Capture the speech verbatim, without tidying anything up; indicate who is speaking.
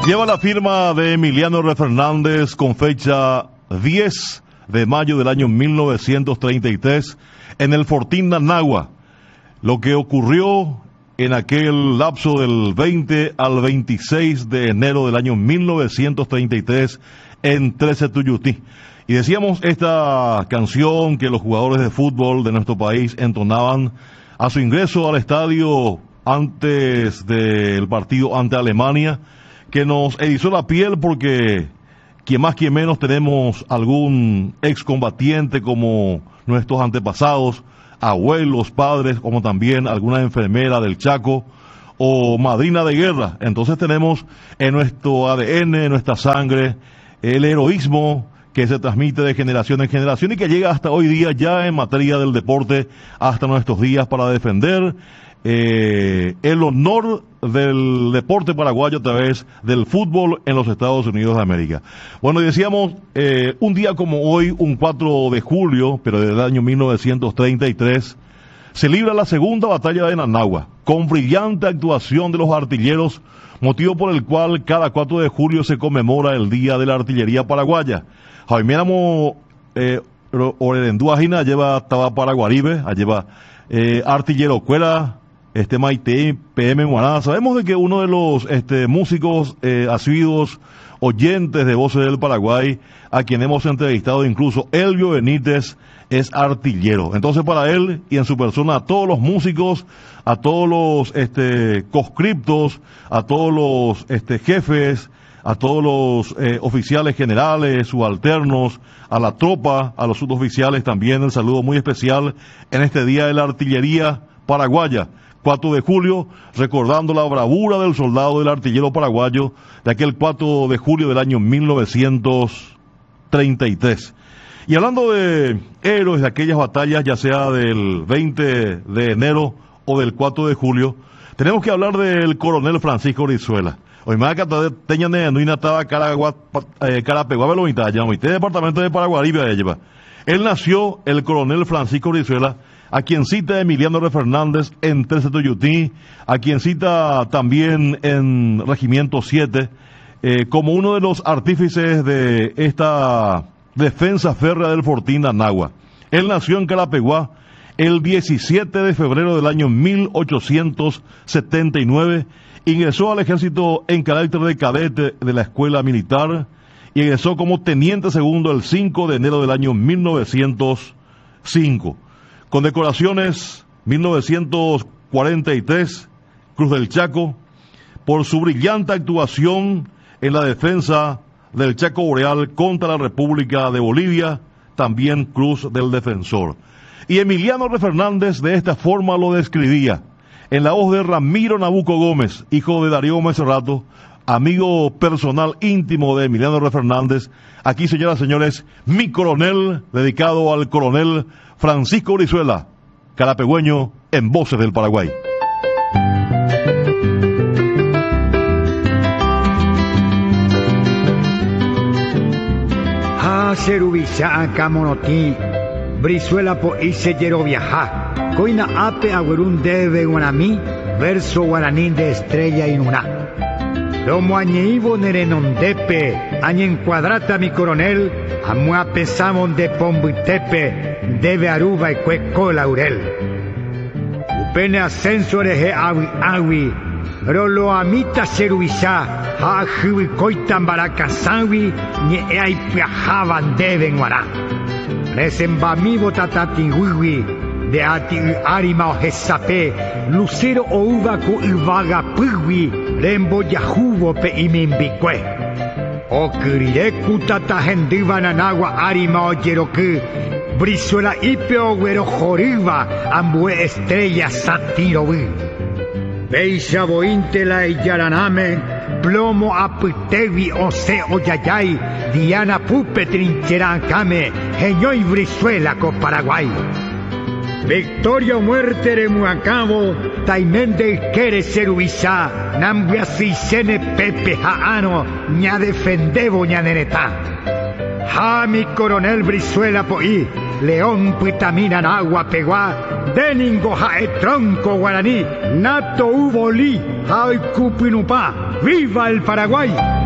Speaker 1: Lleva la firma de Emiliano R. Fernández con fecha diez de mayo del año mil novecientos treinta y tres en el Fortín Nanagua. Lo que ocurrió en aquel lapso del veinte al veintiséis de enero del año mil novecientos treinta y tres en Trece Tuyutí. Y decíamos esta canción que los jugadores de fútbol de nuestro país entonaban a su ingreso al estadio antes del partido ante Alemania, que nos erizó la piel porque quien más quien menos tenemos algún excombatiente como nuestros antepasados, abuelos, padres, como también alguna enfermera del Chaco o madrina de guerra. Entonces tenemos en nuestro A D N, en nuestra sangre, el heroísmo que se transmite de generación en generación y que llega hasta hoy día ya en materia del deporte, hasta nuestros días, para defender eh, el honor del deporte paraguayo a través del fútbol en los Estados Unidos de América. Bueno, y decíamos, eh, un día como hoy, un cuatro de julio, pero del año mil novecientos treinta y tres, se libra la segunda batalla de Nanagua, con brillante actuación de los artilleros, motivo por el cual cada cuatro de julio se conmemora el Día de la Artillería Paraguaya. Jaime Amo eh, Orerendúa lleva Taba Paraguaribe, lleva eh, Artillero Cuera, este Maite, P M Guaná. Sabemos de que uno de los este, músicos eh, asiduos, oyentes de Voces del Paraguay, a quien hemos entrevistado incluso, Elvio Benítez, es artillero. Entonces para él y en su persona a todos los músicos, a todos los este, conscriptos, a todos los este, jefes, a todos los eh, oficiales generales, subalternos, a la tropa, a los suboficiales también el saludo muy especial en este Día de la Artillería Paraguaya, cuatro de julio, recordando la bravura del soldado del artillero paraguayo de aquel cuatro de julio del año mil novecientos treinta y tres. Y hablando de héroes de aquellas batallas, ya sea del veinte de enero o del cuatro de julio, tenemos que hablar del coronel Francisco Brizuela. Hoy me acá teña de nuina estaba Carapeguá Belomita, ya este departamento de Paraguay. Él nació el coronel Francisco Brizuela, a quien cita Emiliano R. Fernández en Trece Tuyutí, a quien cita también en Regimiento siete, eh, como uno de los artífices de esta defensa férrea del Fortín Nanagua. Él nació en Carapeguá el diecisiete de febrero del año mil ochocientos setenta y nueve, ingresó al ejército en carácter de cadete de la escuela militar y ingresó como teniente segundo el cinco de enero del año mil novecientos cinco. Condecoraciones mil novecientos cuarenta y tres, Cruz del Chaco, por su brillante actuación en la defensa del Chaco Boreal contra la República de Bolivia, también Cruz del Defensor. Y Emiliano R. Fernández de esta forma lo describía, en la voz de Ramiro Nabuco Gómez, hijo de Darío Gómez Cerrato, amigo personal íntimo de Emiliano R. Fernández. Aquí, señoras y señores, mi coronel, dedicado al coronel Francisco Brizuela, carapegüeño en Voces del Paraguay.
Speaker 2: Ha serubisa camonotí, Brizuela po ise yero viaja, coina ape agurún debe guanamí, verso guaraní de estrella inuna. Lomo añeivo nerenondepe, añen cuadrata mi coronel, amua pesamon de pombuitepe, debe aruba y cueco laurel. Upene ascenso ereje awi awi, rolo amita serubisa, ha jubi coitan barakasawi, ni eai piajaban deben guará. Resembamivo tatatingüiwi, de ati arima o jesape, lucero o uva ko ivaga pugwi, rembo yahuvo pe imimbicue. O kirireku tatahendiva nanagua arima o yeroku, Brizuela ipeo güero joriva, ambue estrella satirovi. Beisha bointela y yaraname, plomo aputevi ose oyayay, Diana pupe trincherancame, geñoy Brizuela con Paraguay. Victoria o muerte de Muacabo, taimende quiere ser ubisa, nambia si sene pepe jaano, ña defendevo ña neneta. Ja mi coronel Brizuela poí, león puitamina agua peguá, deningo ja e tronco guaraní, nato uvoli, ja cupinupa, viva el Paraguay.